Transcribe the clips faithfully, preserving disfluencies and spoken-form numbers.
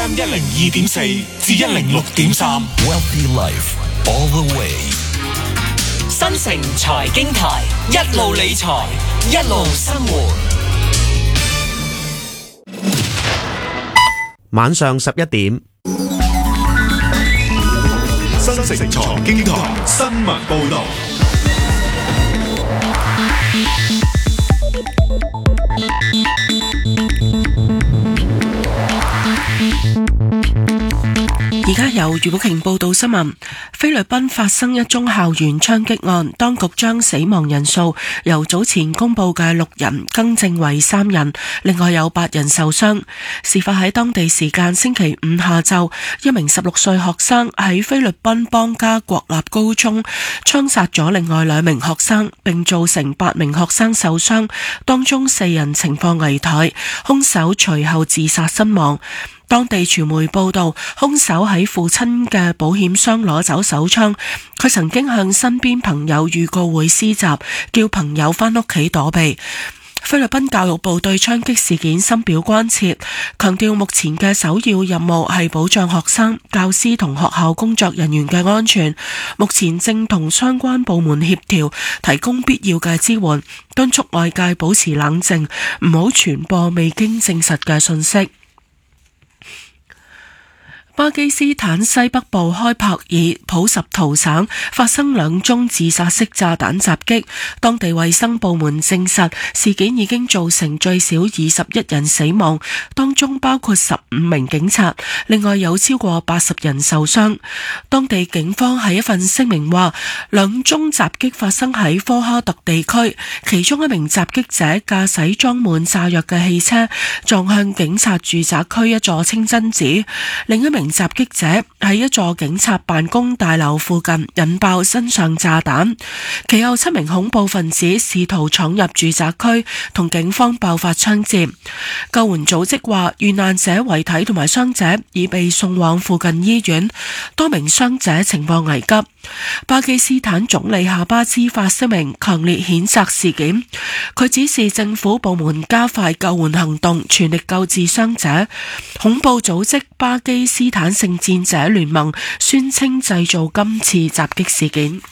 一零二點四至一零六點三 Wealthy Life all the way。 新城財經台，一路理財，一路生活。 晚上十一點， 新城財經台新聞報道。 而家由余寶瓊報道新聞。菲律賓發生一宗校園槍擊案，當局將死亡人數由早前公布嘅六人更正為三人，另外有八人受傷。事發喺當地時間星期五下晝，一名十六歲學生喺菲律賓邦加國立高中槍殺咗另外兩名學生，並造成八名學生受傷，當中四人情況危殆，兇手隨後自殺身亡。當地傳媒報道，兇手喺父親嘅保險箱攞走手槍，佢曾經向身邊朋友預告會施襲，叫朋友返屋企躲避。菲律賓教育部對槍擊事件深表關切，強調目前嘅首要任務係保障學生、教師同學校工作人員嘅安全。目前正同相關部門協調，提供必要嘅支援，敦促外界保持冷靜，唔好傳播未經證實嘅信息。巴基斯坦西北部開帕爾普什圖省發生兩宗自殺式炸彈襲擊，當地衛生部門證實事件已經造成最少二十一人死亡，當中包括十五名警察，另外有超過八十人受傷。當地警方喺一份聲明話，兩宗襲擊發生喺科哈特地區，其中一名襲擊者駕駛裝滿炸藥嘅汽車撞向警察住宅區一座清真寺，另一名襲擊者喺一座警察辦公大樓附近引爆身上炸彈，其後七名恐怖分子試圖闖入住宅區，同警方爆發槍戰。救援組織話，遇難者遺體同埋傷者已被送往附近醫院，多名傷者情況危急。巴基斯坦總理夏巴茲發聲明強烈譴責事件，佢指示政府部門加快救援行動，全力救治傷者。恐怖組織巴基斯坦聖戰者聯盟宣稱製造今次襲擊事件。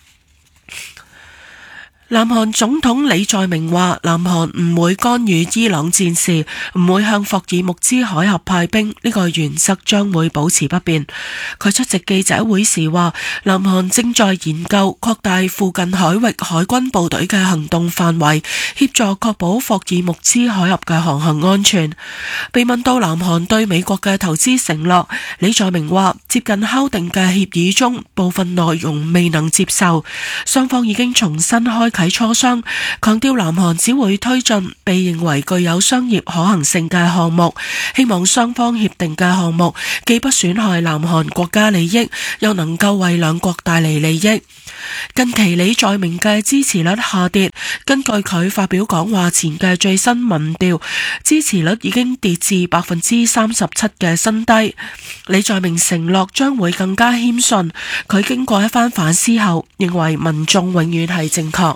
南韓總統李在明話，南韓唔會干預伊朗戰事，唔會向霍爾木茲海峽派兵，呢個原則將會保持不變。佢出席記者會時話，南韓正在研究擴大附近海域海軍部隊嘅行動範圍，協助確保霍爾木茲海峽嘅航行安全。被問到南韓對美國嘅投資承諾，李在明話，接近敲定嘅協議中部分內容未能接受，雙方已經重新開喺磋商，強調南韓只會推進被認為具有商業可行性嘅項目，希望雙方協定嘅項目既不損害南韓國家利益，又能夠為兩國帶嚟利益。近期李在明嘅支持率下跌，根據佢發表講話前嘅最新民調，支持率已經跌至百分之三十七嘅新低。李在明承諾將會更加謙遜，佢經過一番反思後，認為民眾永遠係正確。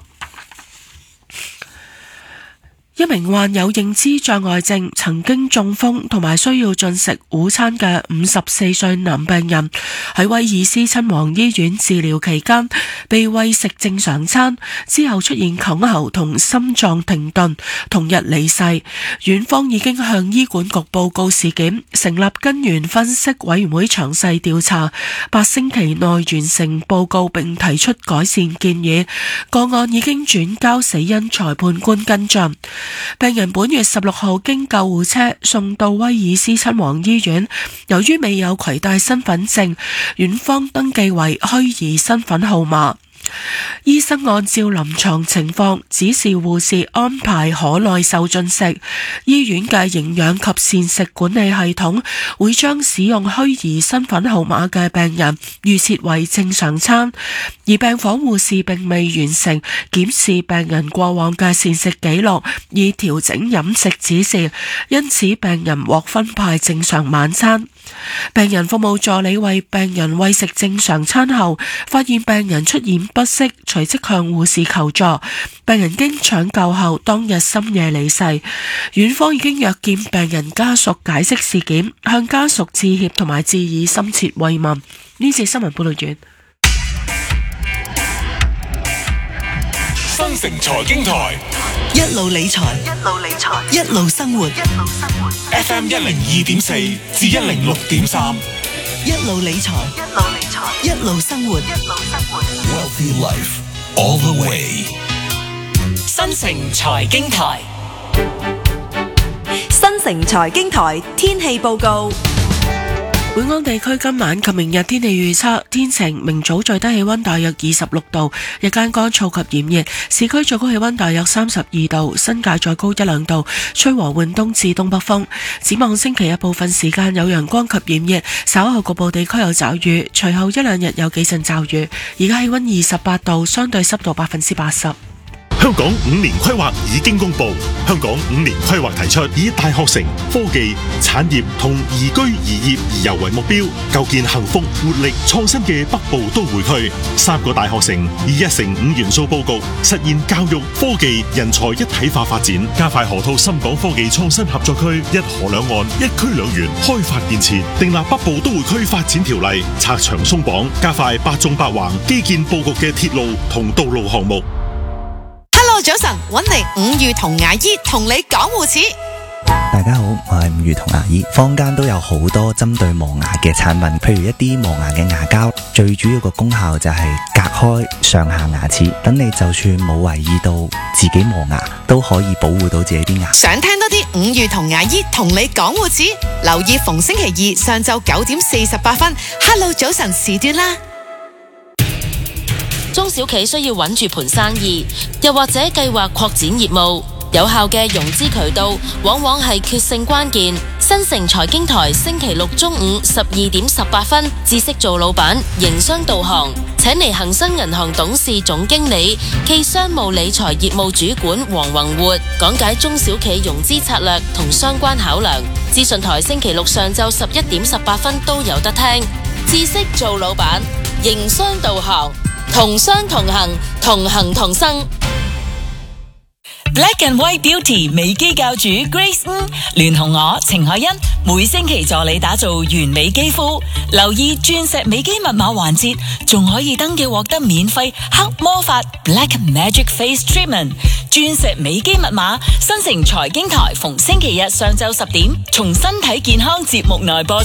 一名患有認知障礙症、曾經中風同埋需要進食午餐嘅五十四歲男病人喺威爾斯親王醫院治療期間被餵食正常餐，之後出現哽喉同心臟停頓，同日離世。院方已經向醫管局報告事件，成立根源分析委員會詳細調查，八星期內完成報告並提出改善建議。個案已經轉交死因裁判官跟進。病人本月十六號經救護車送到威爾斯親王醫院，由於未有攜帶身份證，院方登記為虛擬身份號碼。醫生按照臨床情況指示護士安排可耐受進食，醫院嘅營養及膳食管理系統會將使用虛擬身份號碼嘅病人預設為正常餐，而病房護士並未完成檢視病人過往嘅膳食記錄，以調整飲食指示，因此病人獲分派正常晚餐。病人服務助理為病人餵食正常餐後，發現病人出現不適，隨即向護士求助。病人經搶救後，當日深夜離世。院方已經約見病人家屬解釋事件，向家屬致歉同埋致以深切慰問。呢次新聞報道完。 新城財經台一路理財， 一路理財， 一路生活。 一路生活。 F M 一零二點四至一零六點三， 一路理財， 一路理財， 一路生活。 一路生活。 Wealthy Life all the way。 新城財經台， 新城財經台天氣報告。 本港地區今晚及明日天氣預測：天晴，明早最低氣溫大約二十六度，日間乾燥及炎熱，市區最高氣溫大約三十二度，新界再高一兩度，吹和緩東至東北風。展望星期日部分時間有陽光及炎熱，稍後局部地區有驟雨，隨後一兩日有幾陣驟雨。而家氣溫二十八度，相對濕度百分之八十。 香港五年規劃已經公布，香港五年規劃提出以大學城、科技、產業同宜居宜業宜遊為目標，構建幸福、活力、創新嘅北部都會區。三個大學城以一城五元素佈局，實現教育、科技、人才一體化發展，加快河套深港科技創新合作區，一河兩岸、一區兩園開發建設，訂立北部都會區發展條例，拆牆鬆綁，加快八縱八橫基建佈局嘅鐵路同道路項目。 早晨，揾嚟五月同牙醫同你講護齒。 大家好，我係五月同牙醫。坊間都有好多針對磨牙嘅產品，譬如一啲磨牙嘅牙膠，最主要個功效就係隔開上下牙齒，等你就算冇為意到自己磨牙，都可以保護到自己啲牙。 想聽多啲五月同牙醫同你講護齒，留意逢星期二上晝九點四十八分 Hello 早晨時段啦。 中小企需要穩住盤生意，又或者計劃擴展業務，有效嘅融資渠道往往係決勝關鍵。新城財經台星期六中午十二點十八分，知識做老闆，營商導航，請嚟恒生銀行董事總經理暨商務理財業務主管黃宏活講解中小企融資策略同相關考量。資訊台星期六上晝十一點十八分都有得聽。知識做老闆，營商導航。同商同行，同行同生。 Black and White Beauty 美肌教主 Grace 吳聯同我程海欣，每星期助你打造完美肌膚。留意鑽石美肌密碼環節，仲可以登記獲得免費黑魔法 Black Magic Face Treatment。鑽石美肌密碼，新城財經台逢星期日上晝十點，從身體健康節目內播。